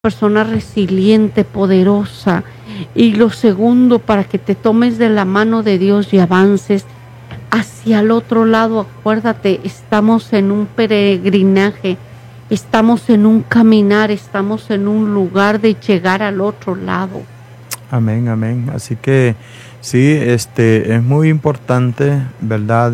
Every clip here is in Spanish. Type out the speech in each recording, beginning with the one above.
persona resiliente, poderosa. Y lo segundo, para que te tomes de la mano de Dios y avances hacia el otro lado. Acuérdate, estamos en un peregrinaje, estamos en un caminar, estamos en un lugar de llegar al otro lado. Amén, amén. Así que sí, es muy importante, ¿verdad?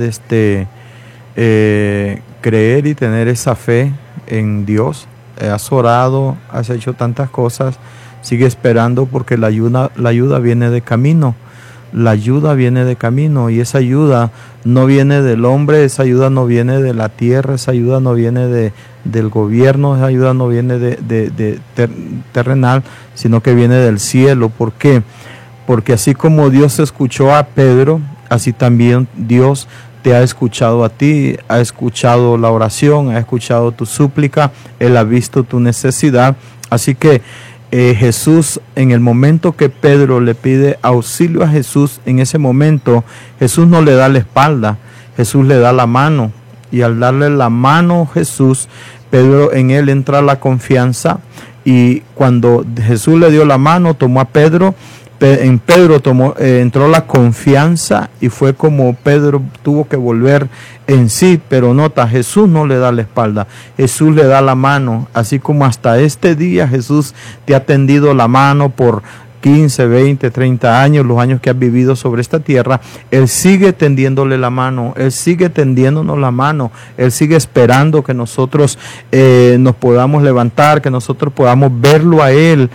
Creer y tener esa fe en Dios. Has orado, has hecho tantas cosas, sigue esperando porque la ayuda viene de camino. La ayuda viene de camino y esa ayuda no viene del hombre, esa ayuda no viene de la tierra, esa ayuda no viene del gobierno, esa ayuda no viene terrenal, sino que viene del cielo. ¿Por qué? Porque así como Dios escuchó a Pedro, así también Dios te ha escuchado a ti, ha escuchado la oración, ha escuchado tu súplica, Él ha visto tu necesidad. Así que Jesús, en el momento que Pedro le pide auxilio a Jesús, en ese momento Jesús no le da la espalda, Jesús le da la mano. Y al darle la mano Jesús, Pedro, en él entra la confianza. Y cuando Jesús le dio la mano, tomó a Pedro, en Pedro entró la confianza y fue como Pedro tuvo que volver en sí. Pero nota, Jesús no le da la espalda, Jesús le da la mano. Así como hasta este día Jesús te ha tendido la mano por 15, 20, 30 años, los años que has vivido sobre esta tierra, Él sigue tendiéndole la mano, Él sigue tendiéndonos la mano, Él sigue esperando que nosotros nos podamos levantar, que nosotros podamos verlo a Él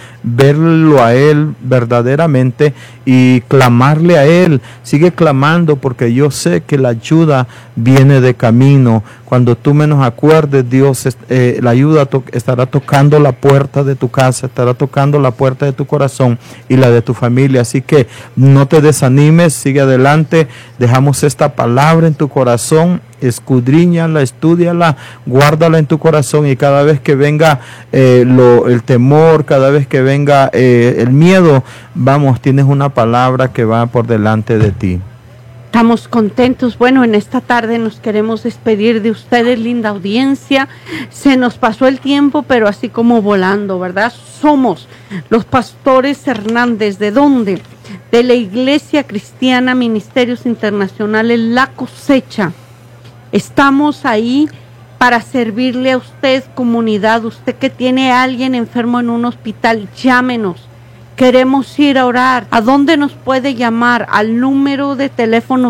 verdaderamente y clamarle a Él. Sigue clamando porque yo sé que la ayuda viene de camino. Cuando tú menos acuerdes, Dios, la ayuda estará tocando la puerta de tu casa, estará tocando la puerta de tu corazón y la de tu familia. Así que no te desanimes, sigue adelante. Dejamos esta palabra en tu corazón, escudriñala, estúdiala, guárdala en tu corazón, y cada vez que venga el temor, cada vez que venga el miedo, tienes una palabra que va por delante de ti. Estamos contentos. Bueno, en esta tarde nos queremos despedir de ustedes, linda audiencia. Se nos pasó el tiempo, pero así como volando, ¿verdad? Somos los pastores Hernández. ¿De dónde? De la Iglesia Cristiana Ministerios Internacionales La Cosecha. Estamos ahí para servirle a usted, comunidad. Usted que tiene a alguien enfermo en un hospital, llámenos. Queremos ir a orar. ¿A dónde nos puede llamar? Al número de teléfono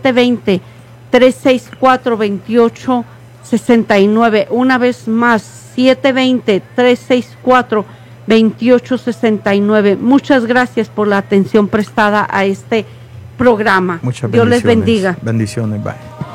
720-364-2869. Una vez más, 720-364-2869. Muchas gracias por la atención prestada a este programa. Muchas bendiciones. Dios les bendiga. Bendiciones, bye.